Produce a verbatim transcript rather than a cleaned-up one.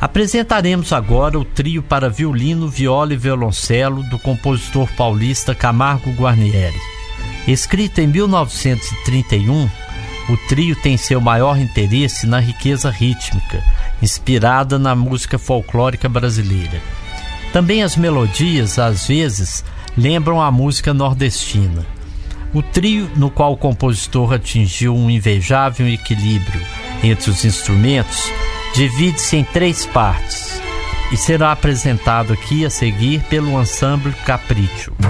Apresentaremos agora o trio para violino, viola e violoncelo do compositor paulista Camargo Guarnieri. Escrito em mil novecentos e trinta e um, o trio tem seu maior interesse na riqueza rítmica, inspirada na música folclórica brasileira. Também as melodias, às vezes, lembram a música nordestina. O trio, no qual o compositor atingiu um invejável equilíbrio entre os instrumentos, divide-se em três partes e será apresentado aqui a seguir pelo Ensemble Capricho.